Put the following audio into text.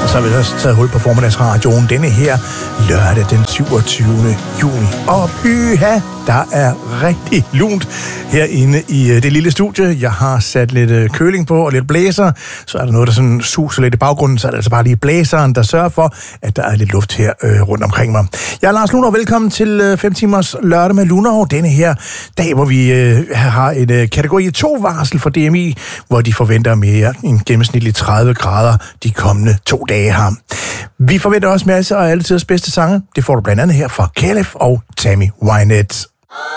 så har vi også taget hul på formiddagsradioen denne her lørdag den 27. juni. Og pyha, der er rigtig lunt herinde i det lille studie. Jeg har sat lidt køling på og lidt blæser, så er der noget, der sådan suser lidt i baggrunden, så er det altså bare lige blæseren, der sørger for, at der er lidt luft her rundt omkring mig. Jeg er Lars Lunov, velkommen til 5 timers lørdag med Lunov, denne her dag, hvor vi har et kategori 2-varsel fra DMI, hvor de forventer mere end gennemsnitligt 30 grader de kommende 2 dage her. Vi forventer også masser af alle tiders bedste sange. Det får du blandt andet her fra Calef og Tammy Wynette.